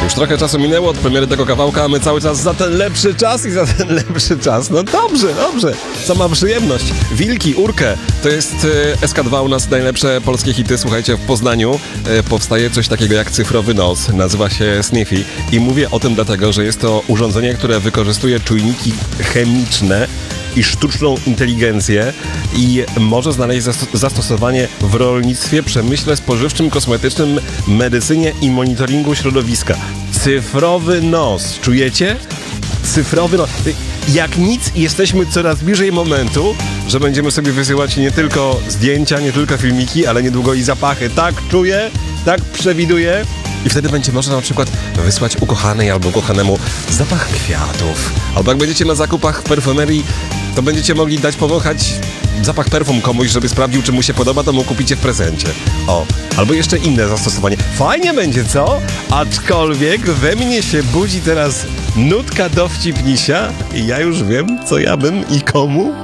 Już trochę czasu minęło od premiery tego kawałka, a my cały czas za ten lepszy czas i za ten lepszy czas. No dobrze, dobrze. Sama przyjemność. Wilki, Urkę. To jest SK2 u nas najlepsze polskie hity. Słuchajcie, w Poznaniu powstaje coś takiego jak cyfrowy nos. Nazywa się Sniffy. I mówię o tym dlatego, że jest to urządzenie, które wykorzystuje czujniki chemiczne i sztuczną inteligencję i może znaleźć zastosowanie w rolnictwie, przemyśle spożywczym, kosmetycznym, medycynie i monitoringu środowiska. Cyfrowy nos. Czujecie? Cyfrowy nos. Jak nic, jesteśmy coraz bliżej momentu, że będziemy sobie wysyłać nie tylko zdjęcia, nie tylko filmiki, ale niedługo i zapachy. Tak czuję, tak przewiduję. I wtedy będzie można na przykład wysłać ukochanej albo ukochanemu zapach kwiatów. Albo jak będziecie na zakupach w perfumerii, to będziecie mogli dać powąchać zapach perfum komuś, żeby sprawdził, czy mu się podoba, to mu kupicie w prezencie. O, albo jeszcze inne zastosowanie. Fajnie będzie, co? Aczkolwiek we mnie się budzi teraz nutka dowcipnisia i ja już wiem, co ja bym i komu